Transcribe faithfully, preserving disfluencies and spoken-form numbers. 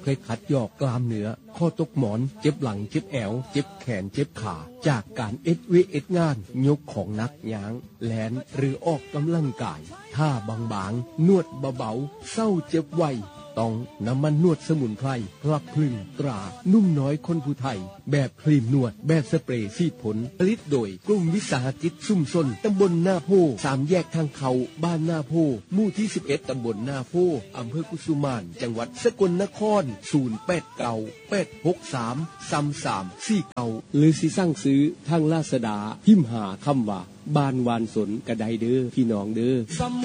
เคยขัดยอกกล้ามเนื้อข้อตกหมอนเจ็บหลังเจ็บแอวเจ็บแขนเจ็บขาจากการเอ็ดเวเอ็ดงานยกของหนักย้างแลนหรือออกกำลังกายท่าบางๆนวดเบาๆเศร้าเจ็บไวต้องน้ำมันนวดสมุนไพรพลับพลึงตรานุ่มน้อยคนผู้ไทยแบบครีมนวดแบบสเปรย์ซีดผลผลิตโดยกลุ่มวิสาหกิจชุมชนตำบลหน้าโพสามแยกทางเขาบ้านหน้าโพหมู่ที่สิบเอ็ดตำบลหน้าโพอำเภอกุสุมานจังหวัดสกลนครศูนย์ แปด เก้า แปด หก สาม สาม สาม สี่ เก้าหรือสิสั่งซื้อทางลาซาด้าพิมพ์หาคำว่าบ้านวานสนกระไดเด้อพี่น้องเด้อ